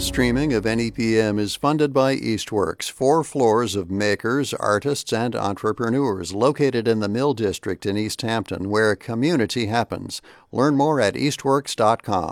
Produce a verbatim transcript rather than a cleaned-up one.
streaming of N E P M is funded by Eastworks, four floors of makers, artists, and entrepreneurs located in the Mill District in East Hampton, where community happens. Learn more at eastworks dot com.